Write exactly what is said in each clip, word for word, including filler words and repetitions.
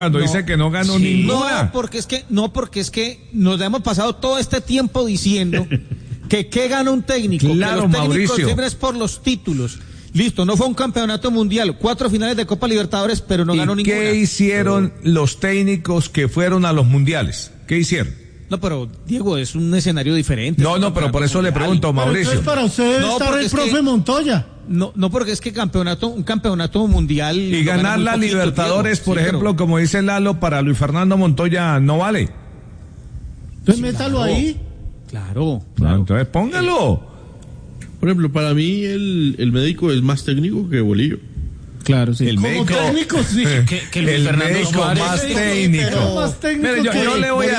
Cuando no, dice que no ganó sí. ninguna. No, porque es que, no, porque es que nos hemos pasado todo este tiempo diciendo que qué gana un técnico. Claro, que los técnicos Mauricio. es por los títulos. Listo, no fue un campeonato mundial, cuatro finales de Copa Libertadores, pero no ganó ¿Y ninguna. qué hicieron oh. los técnicos que fueron a los mundiales? ¿Qué hicieron? No, pero Diego, es un escenario diferente. No, no, pero por eso mundial. le pregunto, Mauricio. Entonces para ustedes no, estar el profe que, Montoya. No, no, porque es que campeonato, un campeonato mundial. Y ganar la Libertadores, Diego. por sí, ejemplo, pero... como dice Lalo, para Luis Fernando Montoya no vale. Entonces sí, métalo claro. ahí. Claro, claro. Entonces póngalo. Por ejemplo, para mí el, el médico es más técnico que Bolillo. Claro, sí. El médico, técnico, sí. que, que el médico Suárez, más técnico. Más técnico Mire, yo, que yo le voy a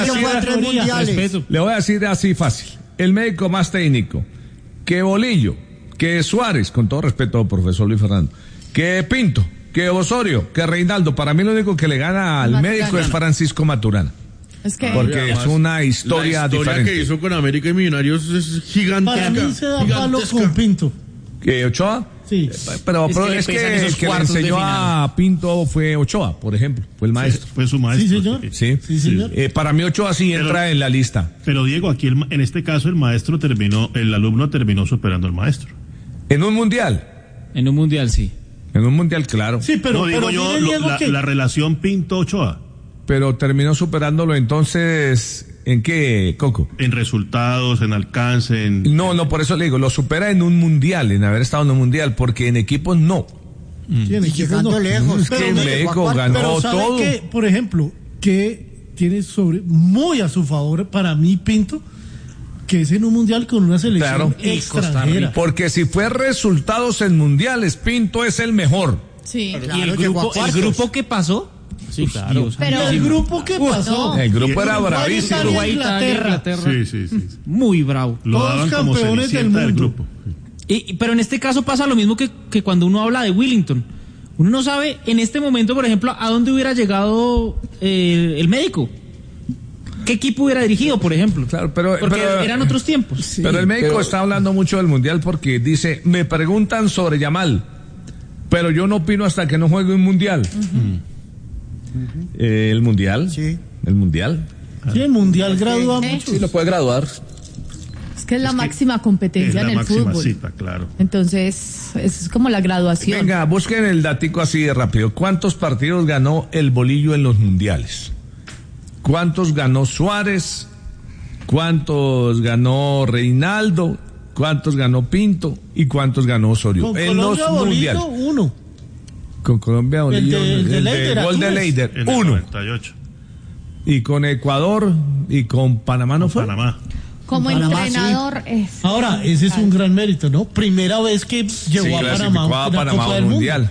decir, le voy a decir así fácil. El médico más técnico que Bolillo, que Suárez, con todo respeto, profesor Luis Fernando, que Pinto, que Osorio, que Reinaldo. Para mí lo único que le gana al Maturana. médico es Francisco Maturana. Es que porque además, es una historia, la historia diferente. que hizo con América y Millonarios es gigantesca. Para mí se da palo con Pinto. ¿Que Ochoa? Sí. Pero, pero es que, es que el que le enseñó a Pinto fue Ochoa, por ejemplo, fue el maestro. Sí, fue su maestro. Sí, señor. Sí, sí señor. Eh, para mí Ochoa sí pero, entra en la lista. Pero Diego, aquí el, en este caso el maestro terminó, el alumno terminó superando al maestro. ¿En un mundial? En un mundial, sí. En un mundial, claro. Sí, pero, no, digo pero yo, lo, la, que... la relación Pinto-Ochoa. Pero terminó superándolo entonces, ¿en qué, Coco? En resultados, en alcance, en... No, no, por eso le digo, lo supera en un mundial, en haber estado en un mundial, porque en equipos no. Sí, en equipos no. lejos. Es que México ganó pero ¿sabe todo. Que, por ejemplo, que tiene sobre muy a su favor para mí Pinto, que es en un mundial con una selección claro. extranjera. Porque si fue resultados en mundiales, Pinto es el mejor. Sí. Claro, y el grupo, el grupo que pasó. Sí, claro. Dios, pero el grupo que pasó. No. El grupo era bravísimo. Uruguay, Inglaterra. Inglaterra. Sí, sí, sí. Muy bravo. Lo daban como cenicienta del grupo. Y, pero en este caso pasa lo mismo que, que cuando uno habla de Willington. Uno no sabe en este momento, por ejemplo, a dónde hubiera llegado eh, el médico. ¿Qué equipo hubiera dirigido, por ejemplo? Claro, pero, porque pero, eran otros tiempos. Sí, pero el médico pero... está hablando mucho del mundial porque dice, me preguntan sobre Yamal, pero yo no opino hasta que no juegue un mundial. Uh-huh. Uh-huh. Eh, el mundial, sí, el mundial. Sí, el mundial gradúa ¿Eh? mucho. Sí, lo puede graduar. Es que es la es máxima competencia es la en el máxima fútbol. Cita, claro. Entonces, es como la graduación. Venga, busquen el datico así de rápido. ¿Cuántos partidos ganó el Bolillo en los mundiales? ¿Cuántos ganó Suárez? ¿Cuántos ganó Reinaldo? ¿Cuántos ganó Pinto? ¿Y cuántos ganó Osorio? Con en Colombia, los mundiales. Bolillo, uno. Con Colombia, Bolillo, el de, el de el Leider, de gol de Leider, en uno. el noventa y ocho. Y con Ecuador y con Panamá no con fue. Panamá. Como Panamá, entrenador sí. es. Ahora, ese es un gran mérito, ¿no? Primera vez que llegó sí, a Panamá a Panamá Copa del mundial.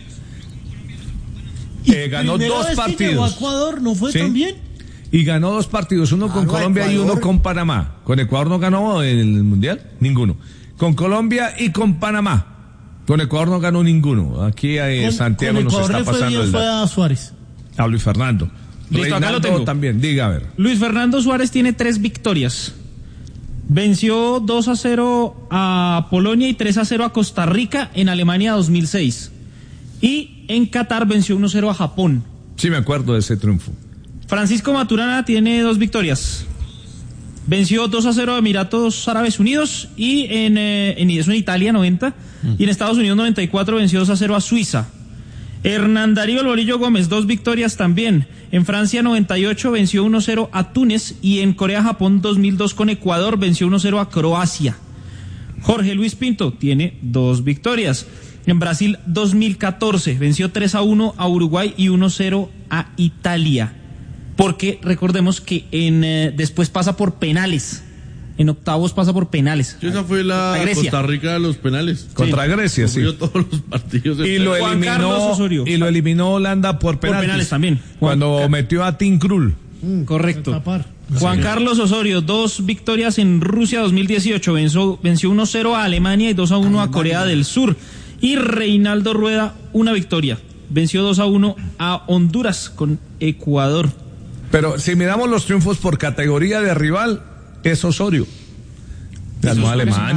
Y eh, ganó dos vez partidos. Que llegó a Ecuador, no fue ¿Sí? tan bien. Y ganó dos partidos, uno con claro, Colombia Ecuador. y uno con Panamá. Con Ecuador no ganó en el mundial, ninguno. Con Colombia y con Panamá. Con Ecuador no ganó ninguno. Aquí eh, con, Santiago con nos Ecuador está le fue pasando bien, el fue dato. a Suárez. A Luis Fernando. Listo, Reinaldo acá lo tengo. También, diga a ver. Luis Fernando Suárez tiene tres victorias. Venció dos a cero a Polonia y tres a cero a Costa Rica en Alemania dos mil seis. Y en Qatar venció uno a cero a Japón. Sí, me acuerdo de ese triunfo. Francisco Maturana tiene dos victorias. Venció dos a cero a Emiratos Árabes Unidos y en, eh, en, eso en Italia noventa. Mm. Y en Estados Unidos noventa y cuatro venció dos a cero a Suiza. Hernán Darío El Bolillo Gómez, dos victorias también. En Francia noventa y ocho venció uno a cero a Túnez y en Corea-Japón dos mil dos con Ecuador venció uno a cero a Croacia. Jorge Luis Pinto tiene dos victorias. En Brasil dos mil catorce venció tres a uno a Uruguay y uno a cero a Italia. Porque recordemos que en eh, después pasa por penales. En octavos pasa por penales. Esa fue la Costa Rica de los penales. Contra sí. Grecia, sí. Todos los partidos de y lo Juan Carlos eliminó Osorio. y lo eliminó Holanda por penales. Por penales también. Cuando Juan... metió a Tim Krul. Mm, Correcto. Juan sí. Carlos Osorio, dos victorias en Rusia dos mil dieciocho. Venció, venció uno a cero a Alemania y dos a uno a Corea del Sur. Y Reinaldo Rueda, una victoria. Venció dos a uno a Honduras con Ecuador. Pero si miramos los triunfos por categoría de rival, es Osorio. Ganó Alemania,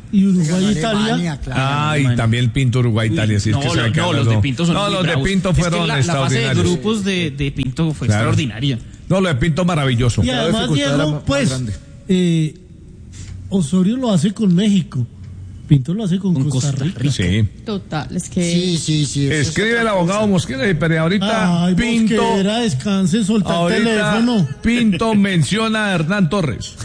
Y Uruguay-Italia. Claro. Ah, y también Pinto Uruguay-Italia. Si no, es que lo, no los de Pinto son No, muy los bravos. de Pinto fueron es que la, extraordinarios. La fase de grupos de, de Pinto fue claro. extraordinaria. No, lo de Pinto maravilloso. Y además, Diego, pues, eh, Osorio lo hace con México. Pinto lo hace con, con Costa, Rica. Rica. Sí. Total, es que... Sí, sí, sí. Escribe el abogado Mosquera, pero ahorita Ay, Pinto... Mosquera, descanse, solta el teléfono. Pinto menciona a Hernán Torres.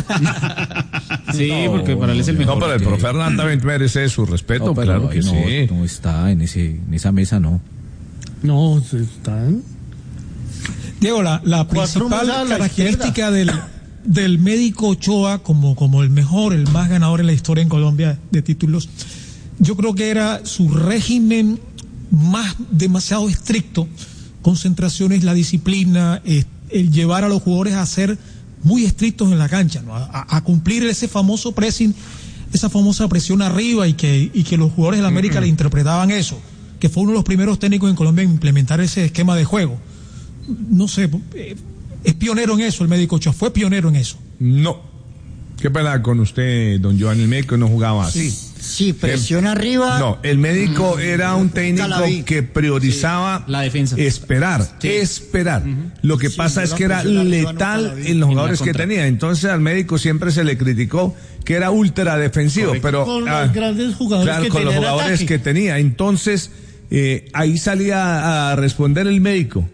Sí, no, porque para él es el mejor. No, pero el profe Hernán también merece su respeto, no, claro que no, sí. No está en, ese, en esa mesa, no. No, están... Diego, la, la principal característica del... del médico Ochoa como, como el mejor, el más ganador en la historia en Colombia de títulos, yo creo que era su régimen más demasiado estricto, concentraciones, la disciplina, eh, el llevar a los jugadores a ser muy estrictos en la cancha, ¿no? a, a cumplir ese famoso pressing, esa famosa presión arriba y que, y que los jugadores de la América mm-hmm. le interpretaban eso, que fue uno de los primeros técnicos en Colombia en implementar ese esquema de juego. No sé, eh, es pionero en eso el médico Ochoa, fue pionero en eso. No. ¿Qué pasa con usted, don Joan? El médico no jugaba así. Sí, sí presión el, arriba. No, el médico mm, era un técnico que priorizaba sí, la defensa. Esperar, sí. esperar. Uh-huh. Lo que sí, pasa es que era letal en los jugadores que tenía. Entonces al médico siempre se le criticó que era ultra defensivo. Correcto. Pero con ah, los grandes jugadores claro, que con tenía los jugadores ataque. que tenía. Entonces eh, ahí salía a responder el médico.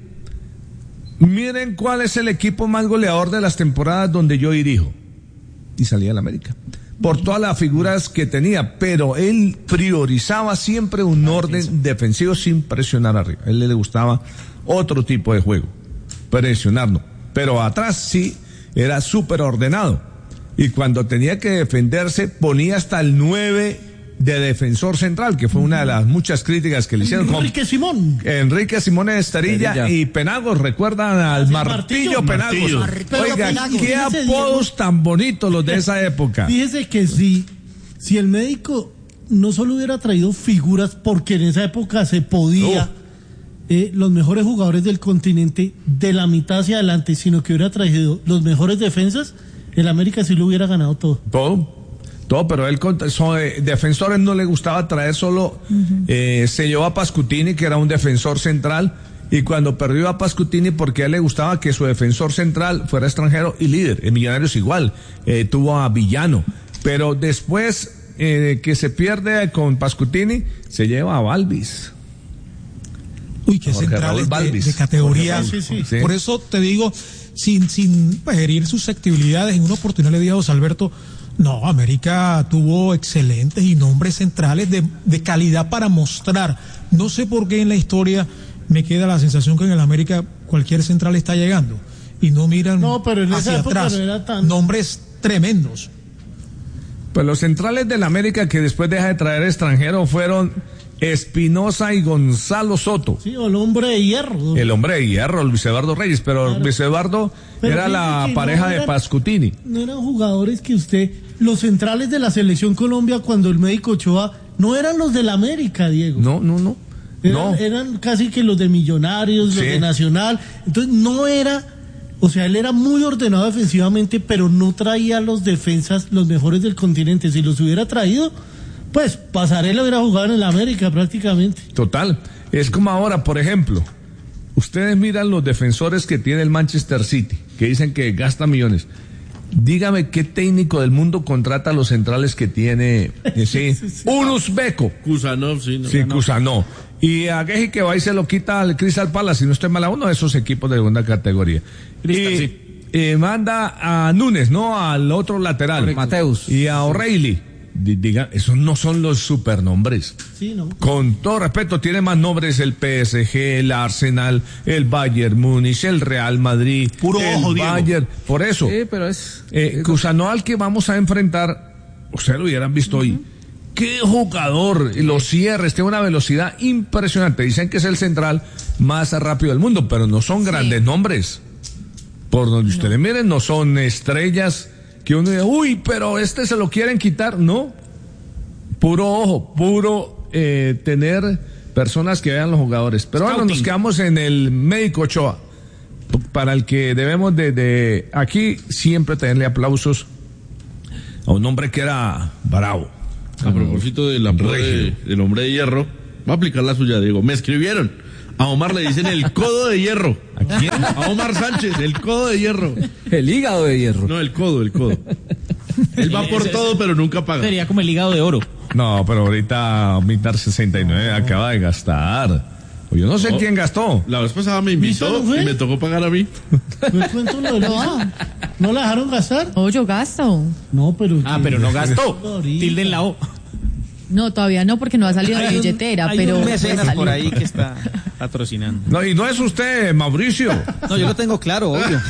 Miren cuál es el equipo más goleador de las temporadas donde yo dirijo. Y salía el América. Por todas las figuras que tenía, pero él priorizaba siempre un orden defensivo sin presionar arriba. A él le gustaba otro tipo de juego. Presionar no. Pero atrás sí era súper ordenado. Y cuando tenía que defenderse ponía hasta el nueve de defensor central, que fue una de las muchas críticas que le hicieron. Enrique Simón. Enrique Simón Esterilla, Esterilla y Penagos, recuerdan al Martillo, Martillo Penagos. Martillo. Oiga, Penagos. Qué apodos tan bonitos los de esa época. Fíjese que si, si el médico no solo hubiera traído figuras, porque en esa época se podía, oh. eh, los mejores jugadores del continente de la mitad hacia adelante, sino que hubiera traído los mejores defensas, el América sí lo hubiera ganado todo. Todo. Todo, pero él, son, eh, defensores no le gustaba traer solo, uh-huh. eh, se llevó a Pascutini, que era un defensor central, y cuando perdió a Pascutini, porque a él le gustaba que su defensor central fuera extranjero y líder, en Millonarios igual, eh, tuvo a Villano, pero después eh, que se pierde con Pascutini, se lleva a Balvis. Uy, qué centrales de, de categoría. Sí, sí, sí. Por eso te digo, sin, sin pues, herir susceptibilidades, en una oportunidad le dije a José Alberto, no, América tuvo excelentes y nombres centrales de, de calidad para mostrar. No sé por qué en la historia me queda la sensación que en el América cualquier central está llegando y no miran no, pero en hacia esa época atrás. No era tan... Nombres tremendos. Pues los centrales del América que después deja de traer extranjeros fueron Espinosa y Gonzalo Soto. Sí, o el hombre de hierro. El hombre de hierro, Luis Eduardo Reyes, pero claro. Luis Eduardo pero era la pareja no eran, de Pascutini. No eran jugadores que usted, los centrales de la Selección Colombia cuando el médico Ochoa, no eran los del América, Diego. No, no, no. Eran, no. eran casi que los de Millonarios, los sí. de Nacional. Entonces no era, o sea, él era muy ordenado defensivamente, pero no traía los defensas, los mejores del continente. Si los hubiera traído, pues Pasarela hubiera jugado en el América prácticamente. Total. Es como ahora, por ejemplo, ustedes miran los defensores que tiene el Manchester City, que dicen que gasta millones. Dígame qué técnico del mundo contrata a los centrales que tiene eh, sí, sí, sí. un uzbeco. Kusanov, sí. No, sí, Kusanov. Y a Geji que va y se lo quita al Crystal Palace, si no estoy mal, a uno de esos equipos de segunda categoría. Crystal, y sí. eh, manda a Núñez, no al otro lateral. Mateus. Y a O'Reilly. Diga, esos no son los supernombres. Sí, ¿no? Con todo respeto, tiene más nombres el P S G, el Arsenal, el Bayern Múnich, el Real Madrid, puro el ojo, Bayern. Diego. Por eso, sí, pero es, eh, Kusanov al que vamos a enfrentar, ustedes lo hubieran visto uh-huh. hoy. Qué jugador, los cierres, tiene una velocidad impresionante. Dicen que es el central más rápido del mundo, pero no son grandes sí. nombres. Por donde ustedes no. miren, no son estrellas que uno dice, uy, pero este se lo quieren quitar. No, puro ojo, puro eh, tener personas que vean los jugadores. Pero bueno, nos quedamos en el médico Ochoa, para el que debemos de, de aquí siempre tenerle aplausos a un hombre que era bravo. A propósito del apodo de, del hombre de hierro, voy a aplicar la suya, Diego. Me escribieron. A Omar le dicen el codo de hierro. ¿A quién? A Omar Sánchez, el codo de hierro. El hígado de hierro. No, el codo, el codo. Él va por todo, pero nunca paga. Sería como el hígado de oro. No, pero ahorita Mitar sesenta y nueve acaba de gastar. O yo no sé No. quién gastó. La vez pasada me invitó ¿Viste, no fue? y me tocó pagar a mí. ¿Me cuento lo de Lisa? ¿No la dejaron gastar? Oh, yo gasto. No, pero... Ah, pero no gastó. Ahorita. Tilde en la O. No, todavía no, porque no ha salido de la Hay un- billetera, hay pero un puede mecenas salir. por ahí que está patrocinando. No, y no es usted, Mauricio. No, yo lo tengo claro, obvio.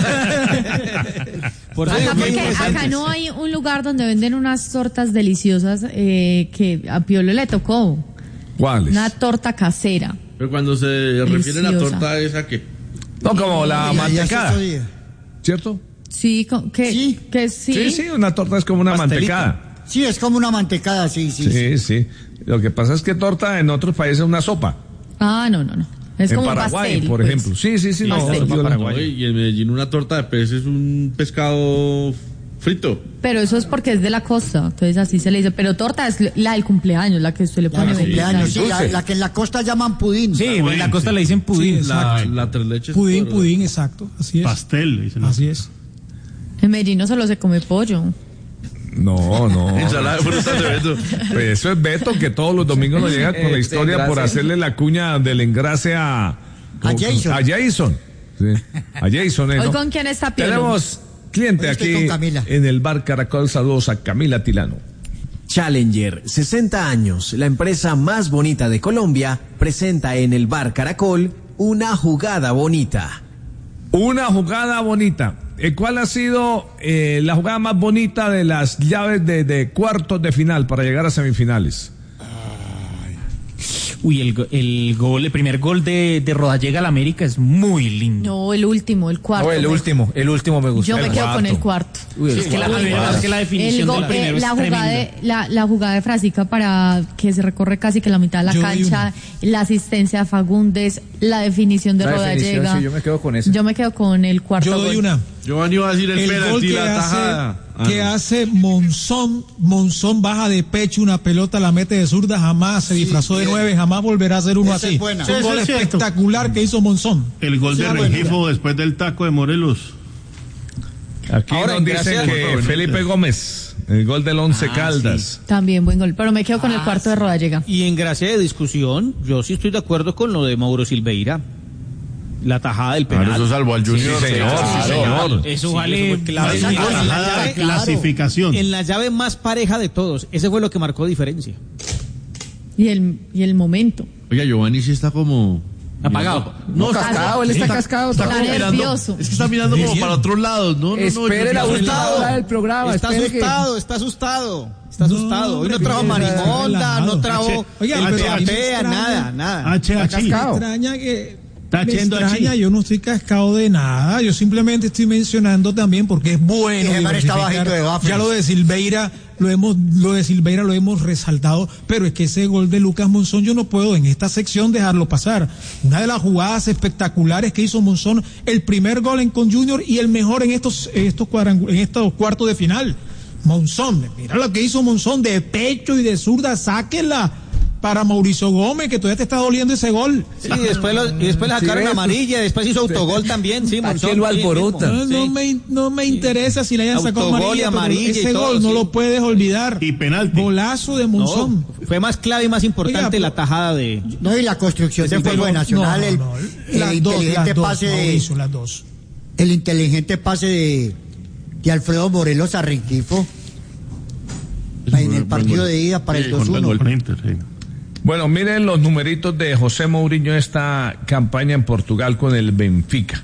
Por eso Acá, digo que hay porque acá interesantes. no hay un lugar donde venden unas tortas deliciosas eh, que a Piolo le tocó. ¿Cuáles? Una torta casera. Pero cuando se refiere a la Deliciosa. torta esa que... No, como la Ya, ya se mantecada. oye. ¿Cierto? Sí, co- que Sí. que sí. Sí, sí, una torta es como una Pastelito. mantecada. Sí, es como una mantecada, sí, sí. Sí, sí. Lo que pasa es que torta en otros países es una sopa. Ah, no, no, no. Es en como un Paraguay, pastel, por pues. ejemplo. Sí, sí, sí. No, Pastel. yo la- No, y en Medellín una torta de pez es un pescado frito. Pero eso es porque es de la costa, entonces así se le dice. Pero torta es la del cumpleaños, la que usted le La pone de cumpleaños, sí, velita. la, la que en la costa llaman pudín. Sí, en la costa le dicen pudín. Sí, La, exacto. la tres leches. Pudín, por- pudín, exacto. Así es. Pastel, le dicen. Así es. En Medellín no solo se come pollo. No, no. Ensalada de frutas de Beto. Pues eso es Beto, que todos los domingos nos llega con la Este historia por engrase. hacerle la cuña del engrase a... A Jason. A Jason. Sí, a Jason. eso. ¿Hoy con quién está Piolo? Tenemos cliente Hoy estoy aquí con Camila. en el bar Caracol. Saludos a Camila Tilano. Challenger, sesenta años, la empresa más bonita de Colombia, presenta en el bar Caracol una jugada bonita. Una jugada bonita. Eh, ¿Cuál ha sido eh, la jugada más bonita de las llaves de, de cuartos de final para llegar a semifinales? Uy, el, go- el gol, el primer gol de, de Rodallega al América es muy lindo. No, el último, el cuarto. No, el Me- último, el último me gustó. Yo me El quedo con el cuarto. cuarto. Uy, el Es que la, cuarto. verdad es que la El definición go- del primero eh, la, es jugada tremenda. de, la, la jugada de Frasica para que se recorre casi que la mitad de la Yo doy cancha, la asistencia de Fagundes, la definición de La definición, Rodallega. sí, yo me quedo con ese. Yo me quedo con el cuarto Yo doy gol. una. Giovanni va a decir el, El gol penalti, que la hace, tajada. Ah, que no. hace Monzón, Monzón baja de pecho una pelota, la mete de zurda, jamás se disfrazó de bien. nueve, jamás volverá a hacer uno Esa así. es buena. Es un Esa gol es cierto. espectacular que hizo Monzón. El gol de Sí, bueno. Rengifo después del taco de Morelos. Aquí Ahora, nos dicen gracias. que Felipe Gómez, el gol del Once Ah, Caldas. También buen gol, pero me quedo con el cuarto de Rodallega. Y en gracia de discusión, yo sí estoy de acuerdo con lo de Mauro Silveira. La tajada del penal. Claro, eso salvó al Junior. Sí, señor, Claro. sí, señor. Eso Sí, vale eso fue clave. más Esa que- tajada, La claro. clasificación. En la llave más pareja de todos. Ese fue lo que marcó diferencia. Y el, y el momento. Oiga, Giovanni sí está como... Apagado. No, cascado, él está cascado. Está Está como mirando, nervioso. es que está mirando como para otros lados. No, no, no. Espere la yo- última hora del programa. Está espere que- asustado, está asustado. Está No, asustado. Hoy no hombre, trajo mira, marimonda, relajado. no trajo Oiga, el pero a mí me peatea, extraña. nada, nada. H Está H. Me cascado. extraña que Está me haciendo extraña, así. yo no estoy cascado de nada, yo simplemente estoy mencionando también porque es bueno. Y Germán está diversificar. bajito de Bafres. Ya lo de Silveira lo hemos, lo de Silveira lo hemos resaltado, pero es que ese gol de Lucas Monzón yo no puedo en esta sección dejarlo pasar. Una de las jugadas espectaculares que hizo Monzón, el primer gol en con Junior y el mejor en estos, en estos cuadrangu- en estos cuartos de final. Monzón, mira lo que hizo Monzón de pecho y de zurda, sáquenla para Mauricio Gómez, que todavía te está doliendo ese gol. Sí, después, lo, y después le Sí, sacaron ves, amarilla, después hizo autogol también, sí, ¿Para Monzón, qué lo sí, alborota? mismo. No, no Sí. me, no me interesa si le hayan sacado Autogol y amarilla, pero amarilla y ese todo, gol no sí. lo puedes olvidar. Y penalti. Golazo de Monzón. No, fue más clave y más importante Oiga, la tajada de... No, y la construcción Ese del fue juego de gol- Nacional, no, el, no, no, el las dos, inteligente las dos, pase de, Mauricio, las dos. el inteligente pase de, de Alfredo Morelos a Rengifo en el partido de ida para el Sí, dos con- uno. con- Con Inter, sí. Bueno, miren los numeritos de José Mourinho esta campaña en Portugal con el Benfica.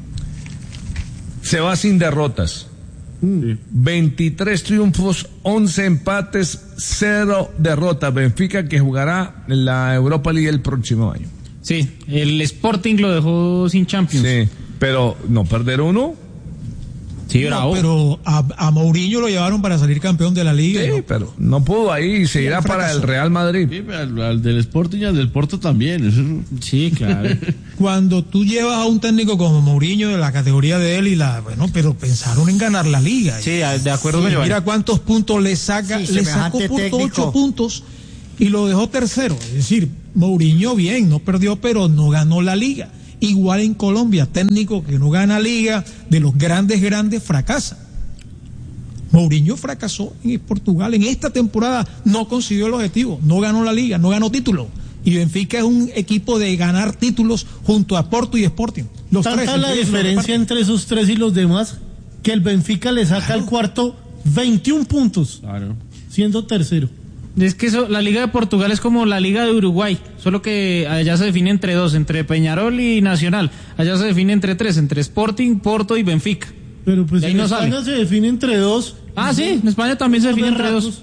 Se va sin derrotas. veintitrés triunfos, once empates, cero derrotas. Benfica que jugará en la Europa League el próximo año. Sí, el Sporting lo dejó sin Champions. Sí, pero no perder uno. Sí, No, bravo. pero a, a Mourinho lo llevaron para salir campeón de la liga. Sí, ¿no? pero no pudo ahí y se Sí, irá él para el fracasó. Real Madrid. Sí, pero al, al del Sporting y al del Porto también. Eso... Sí, claro. Cuando tú llevas a un técnico como Mourinho de la categoría de él y la, bueno, pero pensaron en ganar la liga. Sí, de acuerdo Y con Giovanni. mira cuántos puntos le saca, Sí, le sacó semejante punto técnico. ocho puntos y lo dejó tercero. Es decir, Mourinho bien, no perdió, pero no ganó la liga. Igual en Colombia, técnico que no gana liga, de los grandes, grandes, fracasa. Mourinho fracasó en Portugal. En esta temporada no consiguió el objetivo, no ganó la liga, no ganó título. Y Benfica es un equipo de ganar títulos junto a Porto y Sporting. Los Tanta tres, la entre ellos se lo diferencia reparten. entre esos tres y los demás que el Benfica le saca al cuarto veintiún puntos, Claro. siendo tercero. Es que eso, la Liga de Portugal es como la Liga de Uruguay, solo que allá se define entre dos, entre Peñarol y Nacional. Allá se define entre tres, entre Sporting, Porto y Benfica. Pero pues De ahí en no España sale. se define entre dos. Ah, sí, en España también se define entre dos.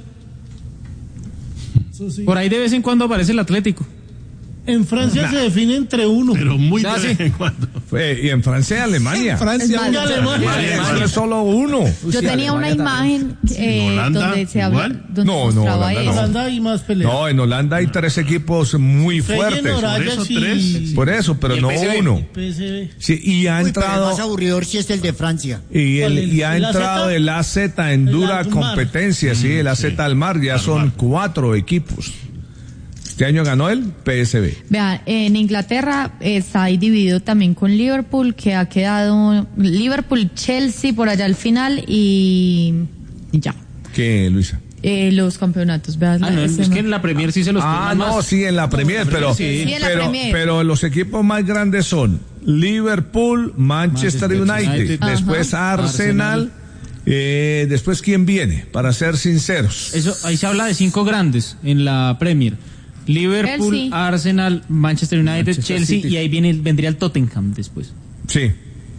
Eso sí. Por ahí de vez en cuando aparece el Atlético. En Francia se define entre uno. Pero muy Ya, de sí. vez en cuando. Fue- y en Francia y Alemania. En Francia, Es Y Alemania. Alemania es solo uno. Yo tenía una imagen eh, ¿En Holanda donde se habla, igual? donde No, no, mostraba Holanda eso. no. Holanda hay más peleas. No, en Holanda hay tres equipos muy fuertes. Feyenoord, Ajax Por eso y- tres. Por eso, pero Y el no P S V. uno. P S V. Sí, y ha Uy, pero el entrado más aburridor sí es el de Francia. y, el- ¿Cuál, el- y ha el entrado A Z? el A Z en El dura Almar. competencia, sí, el A Z Almar, ya son cuatro equipos. Este año ganó el P S V. Vean, en Inglaterra está ahí dividido también con Liverpool, que ha quedado Liverpool, Chelsea por allá al final y, y ya. ¿Qué, Luisa? Eh, los campeonatos, vean. Ah, no, ese es ma- que en la Premier sí se los Ah, turnan no, más. sí, en la Premier, pero, sí. Sí, en la pero, Premier. pero los equipos más grandes son Liverpool, Manchester, Manchester United, United. después Ajá. Arsenal, Arsenal. eh, después ¿quién viene? Para ser sinceros. Eso, ahí se habla de cinco grandes en la Premier. Liverpool, Chelsea. Arsenal, Manchester United, Manchester Chelsea City. y ahí viene, vendría el Tottenham después. Sí.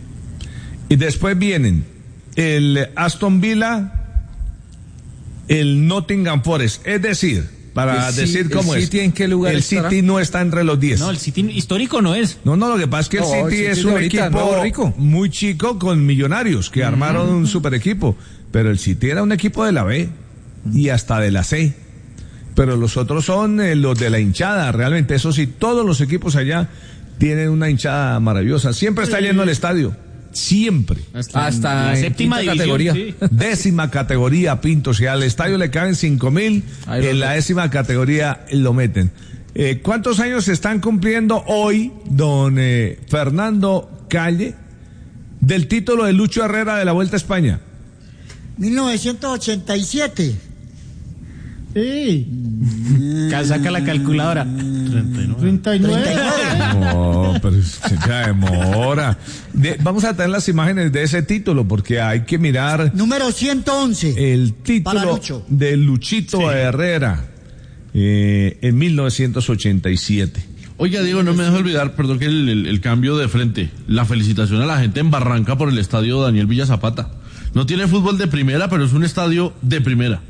Y después vienen el Aston Villa, el Nottingham Forest. Es decir, para ¿El Ci- decir el cómo es. City en qué lugar el estará? City no está entre los diez. No, el City histórico no es. No, no, lo que pasa es que el No, el City City es de un ahorita, equipo nuevo rico. muy chico con millonarios que armaron un super equipo. Pero el City era un equipo de la B y hasta de la C. Pero los otros son eh, los de la hinchada, realmente. Eso sí, todos los equipos allá tienen una hinchada maravillosa. Siempre está lleno el estadio. Siempre. Hasta la en séptima quinta división, categoría. sí. Décima categoría, Pinto. Si al estadio le caben cinco mil, Ahí lo en la meten. décima categoría lo meten. Eh, ¿Cuántos años se están cumpliendo hoy, don eh, Fernando Calle, del título de Lucho Herrera de la Vuelta a España? mil novecientos ochenta y siete. Sí, Ca- Saca la calculadora. treinta y nueve. No, pero se ya demora. De- vamos a tener las imágenes de ese título porque hay que mirar Número ciento once. el Para título Lucho. de Luchito Herrera eh, en mil novecientos ochenta y siete. Oiga, Diego, no me dejo olvidar, perdón, que el, el- el cambio de frente. La felicitación a la gente en Barranca por el estadio Daniel Villa Zapata. No tiene fútbol de primera, pero es un estadio de primera.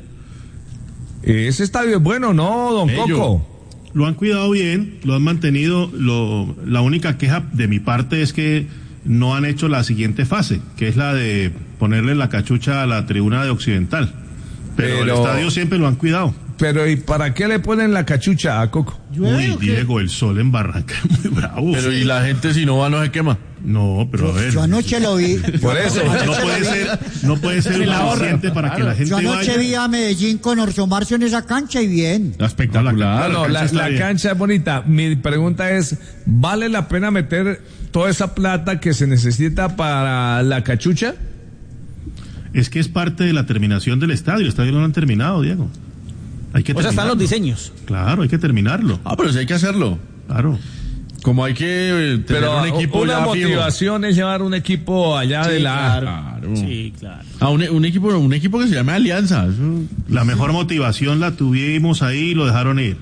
Ese estadio es bueno, ¿no, don Bello. Coco? Lo han cuidado bien, lo han mantenido. Lo, la única queja de mi parte es que no han hecho la siguiente fase, que es la de ponerle la cachucha a la tribuna de Occidental. Pero, el Pero- estadio siempre lo han cuidado. Pero ¿y para qué le ponen la cachucha a Coco? Uy, Diego, el sol en Barranca es muy bravo. Pero y la gente si no va no se quema. No, pero a ver. Yo anoche lo vi. Por eso. No puede ser, no puede ser suficiente para que la gente Yo anoche vaya. vi a Medellín con Orso Marcio en esa cancha y bien. Espectacular. No, no, la, cancha está la bien. cancha es bonita. Mi pregunta es, ¿vale la pena meter toda esa plata que se necesita para la cachucha? Es que es parte de la terminación del estadio. El estadio no lo han terminado, Diego. Hay que O sea, están los terminarlo. diseños. Claro, hay que terminarlo. Ah, pero sí hay que hacerlo. Claro. Como hay que eh, tener Pero un equipo una ya fijo. motivación es llevar un equipo allá de la A. Claro. Sí, claro. Ah, un, un equipo, un equipo que se llama Alianza. Eso- La mejor motivación la tuvimos ahí y lo dejaron ir.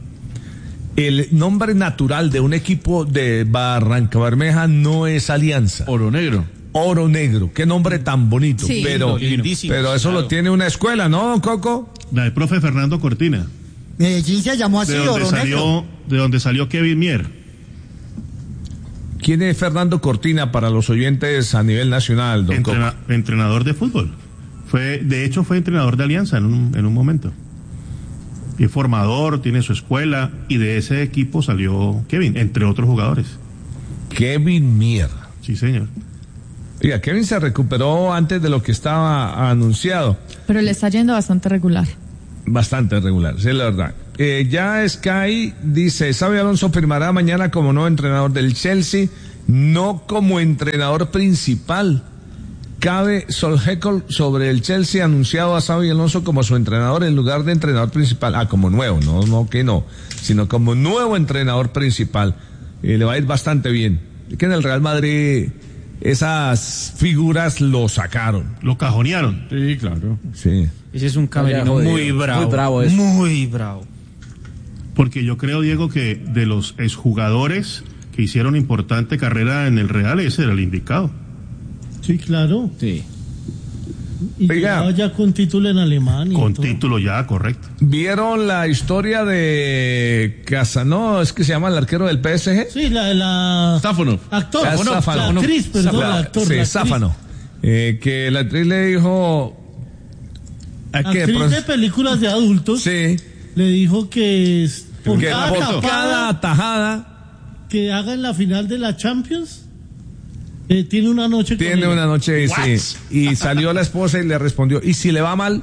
El nombre natural de un equipo de Barranca Bermeja no es Alianza. Oro Negro. Oro Negro, qué nombre tan bonito. Sí. Pero, Lindísimo, pero eso claro. lo tiene una escuela, ¿no, don Coco? La del profe Fernando Cortina. Medellín se llamó así, De donde Oro Negro. salió, de donde salió Kevin Mier. ¿Quién es Fernando Cortina para los oyentes a nivel nacional, don Entrena, Coco? Entrenador de fútbol. Fue, de hecho, fue entrenador de Alianza en un, en un momento. Es formador, tiene su escuela, y de ese equipo salió Kevin, entre otros jugadores. Kevin Mier. Sí, señor. Oiga, Kevin se recuperó antes de lo que estaba anunciado. Pero le está yendo bastante regular. Bastante regular, sí, la verdad. Eh, ya Sky dice, Xabi Alonso firmará mañana como nuevo entrenador del Chelsea, no como entrenador principal. Cabe Solskjaer sobre el Chelsea, anunciado a Xabi Alonso como su entrenador en lugar de entrenador principal. Ah, como nuevo, no, no que no, sino como nuevo entrenador principal. Eh, le va a ir bastante bien. Es que en el Real Madrid esas figuras lo sacaron. Lo cajonearon. Sí, claro. Sí. Ese es un camerino Oye, muy bravo. muy bravo eso. Muy bravo. Porque yo creo, Diego, que de los exjugadores que hicieron importante carrera en el Real, ese era el indicado. Sí, claro. Sí. Y Oiga. llegaba ya con título en Alemania. y Con todo. título ya, correcto. ¿Vieron la historia de Casanó? ¿Es que se llama el arquero del P S G? Sí, la, la Sáfano. actor, Ah, no, Sáfano. la actriz, perdón, la actor, Sí, la actriz. Sáfano. Eh, que la actriz le dijo... ¿A qué? Actriz Pro- de películas de adultos, Sí. le dijo que es por Que cada por tapada cada tajada que haga en la final de la Champions, eh, tiene una noche con tiene ella. una noche, sí. Y salió la esposa y le respondió, ¿y si le va mal?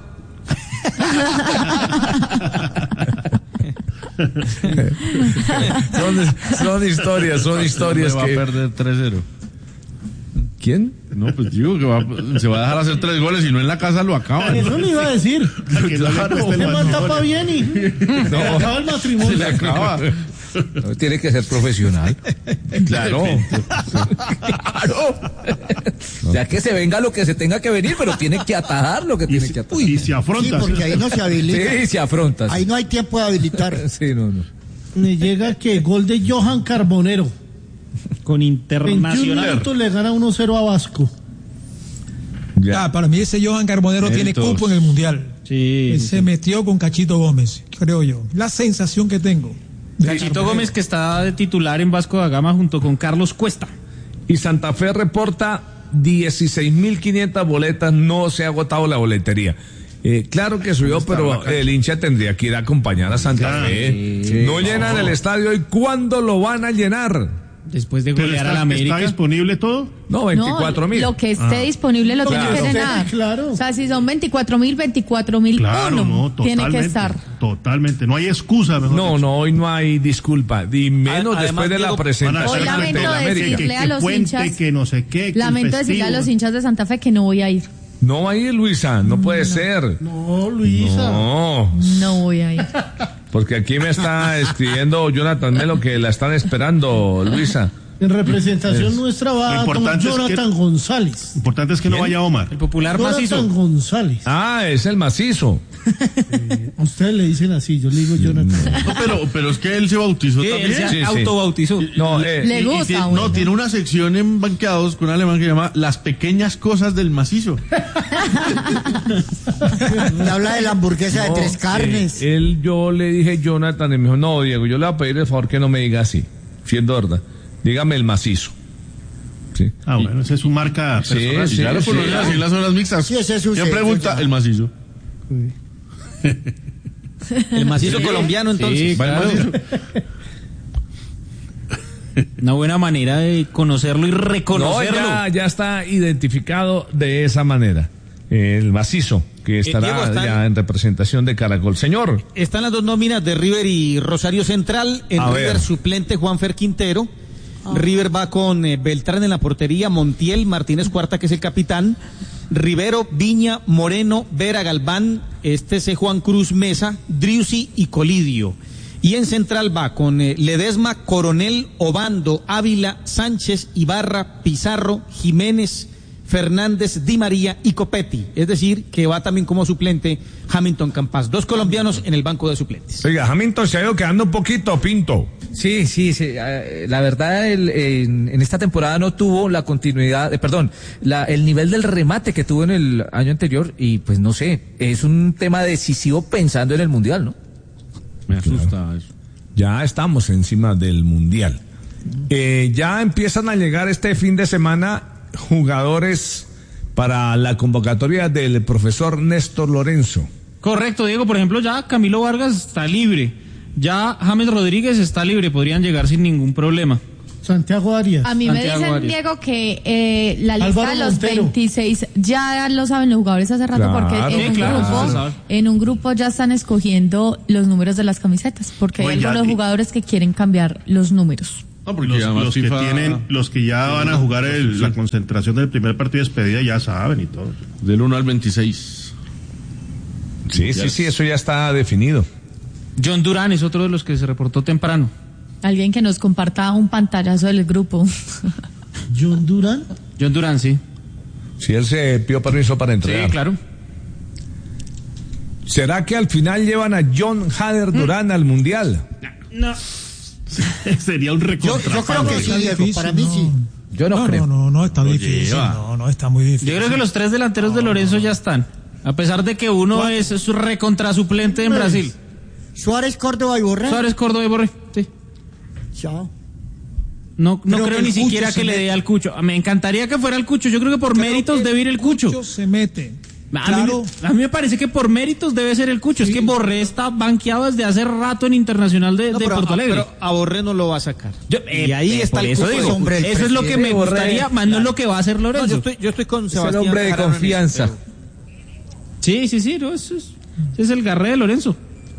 son, son historias, son historias va que... a perder tres cero. ¿Quién? No, pues digo que va, se va a dejar hacer tres goles y no en la casa lo acaban. Eso le iba a decir. A que no le Claro. cueste el Se man matrimonio. tapa bien y se le acaba el matrimonio. Se le acaba. No, tiene que ser profesional. Claro. Claro. O sea, que se venga lo que se tenga que venir, pero tiene que atajar lo que Y, tiene se- que atajar. y se Sí, afronta. porque ahí no se habilita. Sí, se afronta. Ahí no hay tiempo de habilitar. Sí, no, no. Me llega que gol de Johan Carbonero. Con veintiún Internacional. minutos le gana uno cero a Vasco. Ya. Ah, para mí ese Johan Carbonero tiene Méritos. cupo en el Mundial. Sí. Él se metió con Cachito Gómez, creo yo. La sensación que tengo. de Cachito Carbonero. Gómez, que está de titular en Vasco da Gama junto con Carlos Cuesta. Y Santa Fe reporta dieciséis mil quinientas boletas, no se ha agotado la boletería. Eh, claro que subió, pero el hincha tendría que ir a acompañar a Santa Ya, Fe. sí. No llenan el estadio, ¿y cuándo lo van a llenar? Después de Pero golear está, a la América. ¿está disponible todo? No, veinticuatro mil. No, lo que esté Ah. disponible lo Claro. tiene que llenar. Claro. O sea, si son veinticuatro mil, veinticuatro mil Claro, uno no, tiene totalmente. que estar. Totalmente. No hay excusa, mejor No, dicho. no, hoy no hay disculpa, y menos Además, después de la Diego, Van a presentación hacer Hoy ante lamento el América. decirle que, a que los puente, hinchas- que no sé qué. que Lamento el decirle a los festivo. hinchas de Santa Fe que no voy a ir. No va a ir, Luisa, no puede ser. No, Luisa. No, No voy a ir. porque aquí me está escribiendo Jonathan Melo que la están esperando, Luisa. En representación nuestra Lo va don importante es que- Jonathan González. Lo importante es que no ¿Quién? vaya Omar. El popular Jonathan macizo. González. Ah, es el macizo. A ustedes le dicen así, yo le digo Jonathan. No, pero, pero es que él se bautizó Sí, él también. se Sí, sí. autobautizó. No, eh, Le Y- y gusta, tiene- bueno. no, tiene una sección en Banqueados con un alemán que se llama Las pequeñas cosas del macizo. Me habla de la hamburguesa de no, tres carnes. eh, él, yo le dije Jonathan y me dijo, no, Diego, yo le voy a pedir el favor que no me diga así, siendo verdad. Dígame el macizo. Sí. Ah, bueno, esa es su marca Sí, personal. sí, claro, por lo menos así en las zonas mixtas. Sí, ese es su ¿Quién sello, pregunta? ya. El macizo. El macizo colombiano, entonces. Sí, Va el claro. macizo. Una buena manera de conocerlo y No, reconocerlo. ya, ya está identificado de esa manera. El macizo, que estará Diego, está- ya en representación de Caracol. Señor, Están las dos nóminas de River y Rosario Central. En A River ver. suplente Juanfer Quintero. River va con eh, Beltrán en la portería, Montiel, Martínez Cuarta, que es el capitán, Rivero, Viña, Moreno, Vera, Galván, este es eh, Juan Cruz Mesa, Driussi y Colidio. Y en central va con eh, Ledesma, Coronel, Obando, Ávila, Sánchez, Ibarra, Pizarro, Jiménez, Fernández, Di María y Copetti. Es decir, que va también como suplente Hamilton Campas. Dos colombianos en el banco de suplentes. oiga, Hamilton se ha ido quedando un poquito pinto. Sí, sí, sí. eh, La verdad, el- en, en esta temporada no tuvo la continuidad, eh, perdón, la, el nivel del remate que tuvo en el año anterior y pues no sé, es un tema decisivo pensando en el Mundial, ¿no? Me asusta eso. Ya estamos encima del Mundial. Eh, ya empiezan a llegar este fin de semana jugadores para la convocatoria del profesor Néstor Lorenzo. Correcto, Diego. Por ejemplo, ya Camilo Vargas está libre. Ya James Rodríguez está libre. Podrían llegar sin ningún problema. Santiago Arias. A mí Santiago me dicen, Arias. Diego, que eh, la lista Álvaro de los Montero. veintiséis ya lo saben los jugadores hace rato, Claro, porque en, sí, un claro, grupo, se sabe. en un grupo ya están escogiendo los números de las camisetas, porque Oye, hay ya algunos que- jugadores que quieren cambiar los números. No, porque Los, además los que FIFA tienen, los que ya van a jugar el- la concentración del primer partido de despedida ya saben y todo. del uno al veintiséis. Sí, sí, sí, eso ya está definido. John Durán es otro de los que se reportó temprano. Alguien que nos comparta un pantallazo del grupo. John Durán. John Durán, sí. Si él se pidió permiso para Sí, entrenar. claro. ¿Será que al final llevan a John Hader Durán al Mundial? No. Sería un Yo, recontra. yo creo que sí, Está Diego, difícil, para mí no. sí. Yo no, No, creo. no, no, no está Lo difícil. lleva. No, no está muy difícil. Yo creo que los tres delanteros de Lorenzo ya están. A pesar de que uno es su recontra suplente en Brasil. Suárez, Córdoba y Borré. Suárez, Córdoba y Borré. Sí. Chao. No, no Creo creo que ni el Cucho siquiera se que le mete. dé al Cucho. Me encantaría que fuera el Cucho. Yo creo que por Creo méritos que debe ir el Cucho. se mete. A, Claro. mí, a mí me parece que por méritos debe ser el Cucho. Es que Borré está banqueado desde hace rato en Internacional de, No, de pero, Porto Alegre. pero a Borré no lo va a sacar. Yo- y eh, ahí eh, está por el eso cupo digo, de hombre, el eso es lo que me presidente Borré. gustaría, más no es lo que va a hacer No, Lorenzo. yo estoy, yo estoy con Es el Sebastián. hombre de Jarano en confianza. eso, Sí, sí, sí, no, eso es, ese es el Garré de Lorenzo.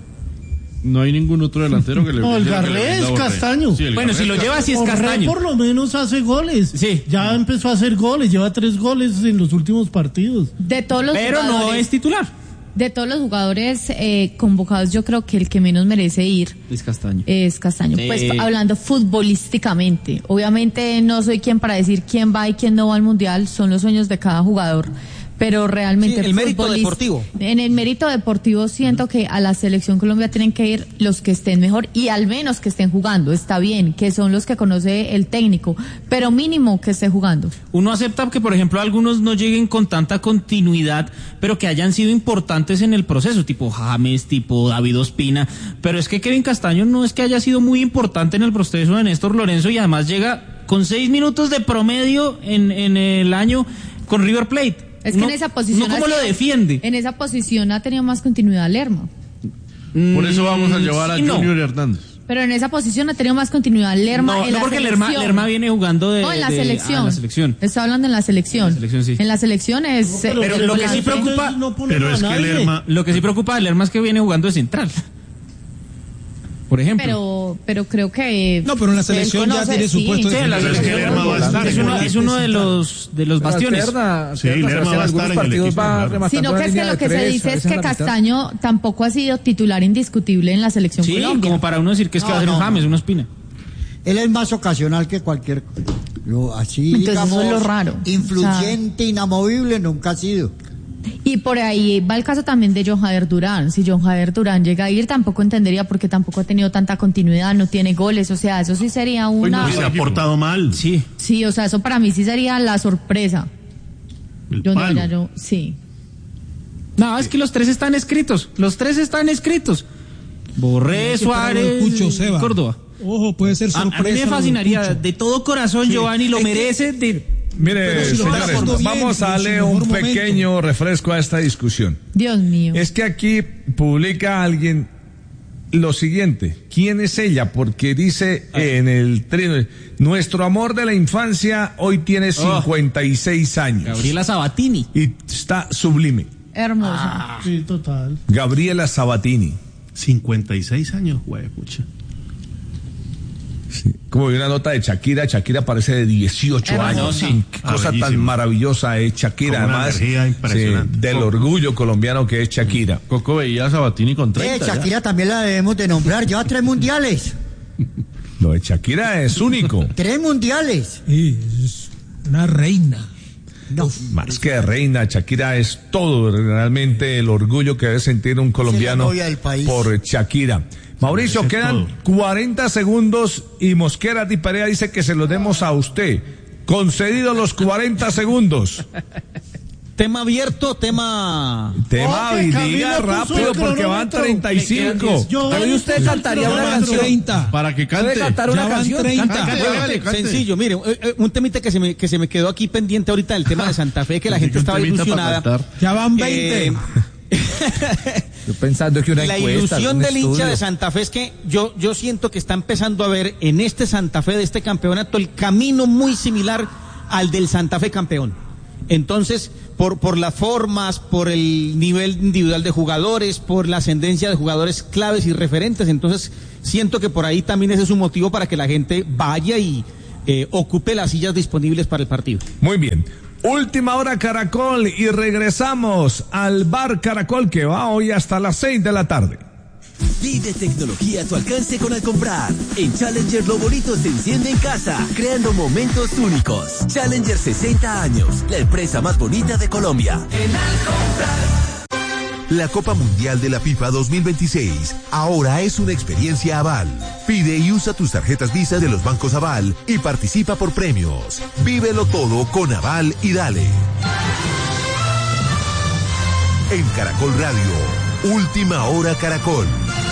No hay ningún otro delantero que le No, el que le Garré rinda es a Borré. Castaño. Sí, el Bueno, Garré si lo es lleva, si es Borré Castaño. por lo menos hace goles. Sí. Ya empezó a hacer goles, lleva tres goles en los últimos partidos. De todos los Pero no jugadores, es titular. de todos los jugadores eh, convocados, yo creo que el que menos merece ir Es Castaño. es Castaño. Sí. Pues hablando futbolísticamente, obviamente no soy quien para decir quién va y quién no va al mundial, son los sueños de cada jugador. Pero realmente Sí, el mérito futbolista- deportivo. En el mérito deportivo siento que a la selección Colombia tienen que ir los que estén mejor y al menos que estén jugando. Está bien, que son los que conoce el técnico, pero mínimo que esté jugando. Uno acepta que, por ejemplo, algunos no lleguen con tanta continuidad, pero que hayan sido importantes en el proceso, tipo James, tipo David Ospina. Pero es que Kevin Castaño no es que haya sido muy importante en el proceso de Néstor Lorenzo y además llega con seis minutos de promedio en, en el año con River Plate. Es que No- en esa posición. no, ¿cómo ha lo sido- defiende? En esa posición ha tenido más continuidad Lerma. Por eso vamos a llevar a Sí, no. Junior Hernández. Pero en esa posición ha tenido más continuidad Lerma No, en no la porque selección. Lerma, Lerma viene jugando de, No, en la de- selección. ah, en la selección. Estoy hablando en la selección. En la selección, sí. En la selección es. Pero, Pero el lo que sí delante preocupa- no pone Pero a es que nadie. Lerma, Lo que sí preocupa de Lerma es que viene jugando de central. Por ejemplo. Pero, pero creo que. No, pero en la él selección ya conoce, tiene su sí. puesto Sí, de en la Pero es que selección Lerma va a estar es, en uno, el es uno de los de los bastiones. Alterna, Sí, alterna, Lerma Sebastián, va a algunos estar en el partidos equipo, va claro. rematando Sino la que es que línea lo de que se tres, dice a es veces que en la mitad. Castaño tampoco ha sido titular indiscutible en la selección Sí, Colombia. como para uno decir que es que No, va a ser un no, James, no. una Espina. Él es más ocasional que cualquier. Yo, así, Entonces, eso digamos, es lo raro. influyente, inamovible, nunca ha sido. Y por ahí va el caso también de John Jader Durán. Si John Jader Durán llega a ir, tampoco entendería porque tampoco ha tenido tanta continuidad, no tiene goles. O sea, eso sí sería una. no se ha portado mal. Sí. Sí, o sea, eso para mí sí sería la sorpresa. El Yo no, palo. ya yo, sí. No, es que los tres están escritos. Los tres están escritos. Borré, Hay que traerlo al Suárez, Cucho, Seba. Córdoba. Ojo, puede ser A, a sorpresa. mí me lo del fascinaría, Cucho. de todo corazón, Giovanni lo merece. De... Mire, Pero si lo está señores, haciendo bien, vamos a en su darle mejor un momento. pequeño refresco a esta discusión. Dios mío. Es que aquí publica alguien lo siguiente. ¿Quién es ella? Porque dice en el trino, nuestro amor de la infancia hoy tiene cincuenta y seis años. Gabriela Sabatini. Y está sublime. Hermoso. Sí, total. Gabriela Sabatini. cincuenta y seis años, güey, pucha. Sí. Como vi una nota de Shakira, Shakira parece de dieciocho Hermosa. años. Qué Ah, cosa tan bellísima. maravillosa es Shakira, Con una además energía impresionante. sí, del orgullo colombiano que es Shakira. Coco veía a Sabatini con Eh, treinta. ya. Shakira también la debemos de nombrar. Lleva tres mundiales. Lo de Shakira es único. Tres mundiales. Sí, es una reina. No. Más que de reina, Shakira es todo realmente el orgullo que debe sentir un colombiano novia del país. por Shakira. Mauricio, merece quedan todo. cuarenta segundos y Mosquera Di Perea dice que se los demos a usted. Concedidos los cuarenta segundos. Tema abierto, tema... Tema, Ok, y Camila diga puso rápido el porque van cronómetro. treinta y cinco. Yo- Pero ¿y usted cantaría una canción? treinta. Para que ¿Puede cante. cantar una Ya van canción? treinta. Cante, Cante, cante. hágale, cante. Sencillo, mire, eh, eh, un temita que se me que se me quedó aquí pendiente ahorita, el tema de Santa Fe, que la gente Un estaba temita para ilusionada. cantar. Ya van veinte. Eh, Yo pensando que una la encuesta, ilusión un del hincha estudio. de Santa Fe es que yo, yo siento que está empezando a ver en este Santa Fe de este campeonato el camino muy similar al del Santa Fe campeón. Entonces, por, por las formas, por el nivel individual de jugadores, por la ascendencia de jugadores claves y referentes, entonces siento que por ahí también ese es un motivo para que la gente vaya y eh, ocupe las sillas disponibles para el partido. Muy bien. Última hora Caracol y regresamos al bar Caracol que va hoy hasta las seis de la tarde. Vive tecnología a tu alcance con Al Comprar. En Challenger lo bonito se enciende en casa, creando momentos únicos. Challenger sesenta años, la empresa más bonita de Colombia. En Al Comprar. La Copa Mundial de la FIFA dos mil veintiséis ahora es una experiencia Aval. Pide y usa tus tarjetas Visa de los bancos Aval y participa por premios. Vívelo todo con Aval y dale. En Caracol Radio, Última Hora Caracol.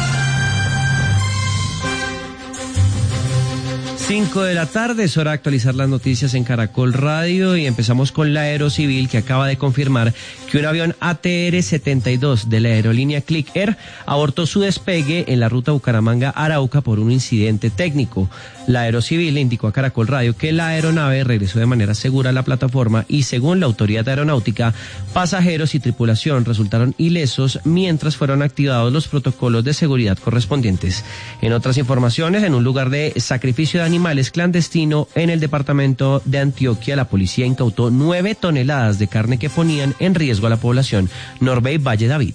cinco de la tarde, es hora de actualizar las noticias en Caracol Radio y empezamos con la Aerocivil, que acaba de confirmar que un avión A T R setenta y dos de la aerolínea Click Air abortó su despegue en la ruta Bucaramanga-Arauca por un incidente técnico. La Aerocivil le indicó a Caracol Radio que la aeronave regresó de manera segura a la plataforma y, según la autoridad aeronáutica, pasajeros y tripulación resultaron ilesos mientras fueron activados los protocolos de seguridad correspondientes. En otras informaciones, en un lugar de sacrificio de animales clandestino en el departamento de Antioquia, la policía incautó nueve toneladas de carne que ponían en riesgo a la población. Norbey Valle David.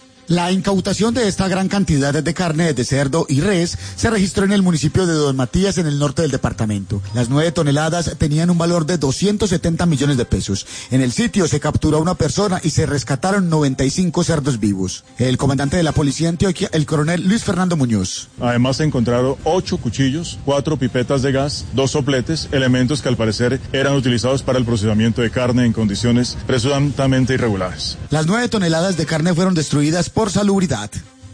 La incautación de esta gran cantidad de carne de cerdo y res se registró en el municipio de Don Matías, en el norte del departamento. Las nueve toneladas tenían un valor de doscientos setenta millones de pesos. En el sitio se capturó a una persona y se rescataron noventa y cinco cerdos vivos. El comandante de la policía de Antioquia, el coronel Luis Fernando Muñoz. Además se encontraron ocho cuchillos, cuatro pipetas de gas, dos sopletes, elementos que al parecer eran utilizados para el procesamiento de carne en condiciones presuntamente irregulares. Las nueve toneladas de carne fueron destruidas por salubridad.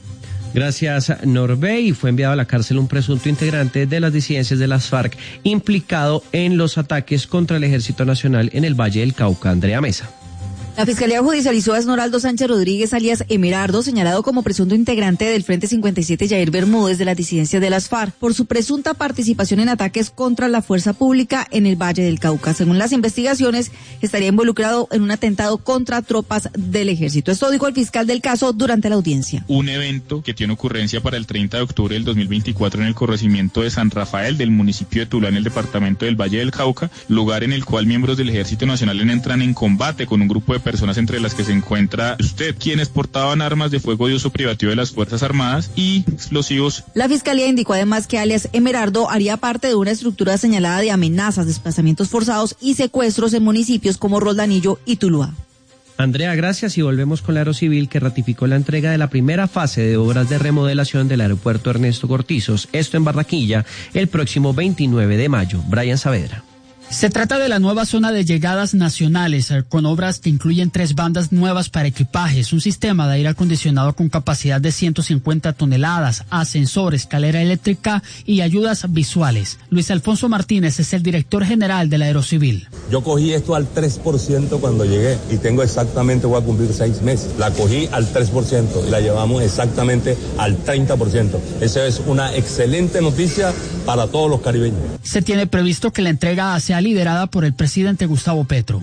Gracias, Norbey. Fue enviado a la cárcel un presunto integrante de las disidencias de las FARC implicado en los ataques contra el Ejército Nacional en el Valle del Cauca. Andrea Mesa. La Fiscalía judicializó a Esmeraldo Sánchez Rodríguez, alias Emerardo, señalado como presunto integrante del Frente cincuenta y siete Yair Bermúdez de las disidencias de las FARC, por su presunta participación en ataques contra la fuerza pública en el Valle del Cauca. Según las investigaciones, estaría involucrado en un atentado contra tropas del ejército. Esto dijo el fiscal del caso durante la audiencia. Un evento que tiene ocurrencia para el treinta de octubre del dos mil veinticuatro en el corregimiento de San Rafael del municipio de Tuluá, en el departamento del Valle del Cauca, lugar en el cual miembros del Ejército Nacional entran en combate con un grupo de personas entre las que se encuentra usted, quienes portaban armas de fuego de uso privativo de las Fuerzas Armadas y explosivos. La Fiscalía indicó además que alias Emerardo haría parte de una estructura señalada de amenazas, desplazamientos forzados y secuestros en municipios como Roldanillo y Tuluá. Andrea, gracias, y volvemos con la Aerocivil, que ratificó la entrega de la primera fase de obras de remodelación del aeropuerto Ernesto Cortizos, esto en Barranquilla, el próximo veintinueve de mayo. Brian Saavedra. Se trata de la nueva zona de llegadas nacionales, con obras que incluyen tres bandas nuevas para equipajes, un sistema de aire acondicionado con capacidad de ciento cincuenta toneladas, ascensor, escalera eléctrica y ayudas visuales. Luis Alfonso Martínez es el director general de la Aerocivil. Yo cogí esto al tres por ciento cuando llegué y tengo exactamente, voy a cumplir seis meses. La cogí al tres por ciento y la llevamos exactamente al treinta por ciento. Esa es una excelente noticia para todos los caribeños. Se tiene previsto que la entrega sea liderada por el presidente Gustavo Petro.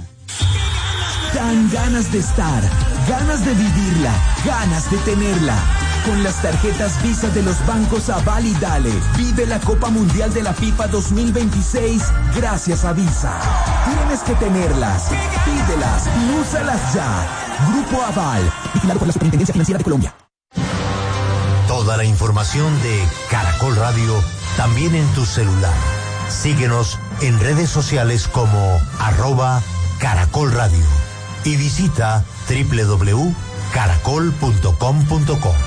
Dan ganas de estar, ganas de vivirla, ganas de tenerla. Con las tarjetas Visa de los bancos Aval y Dale, vive la Copa Mundial de la FIFA dos mil veintiséis gracias a Visa. Tienes que tenerlas, pídelas y úsalas ya. Grupo Aval, vigilado por la Superintendencia Financiera de Colombia. Toda la información de Caracol Radio también en tu celular. Síguenos en redes sociales como arroba Caracol Radio y visita doble u doble u doble u punto caracol punto com punto co.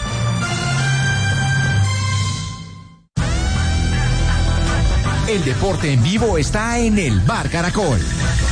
El deporte en vivo está en el Bar Caracol.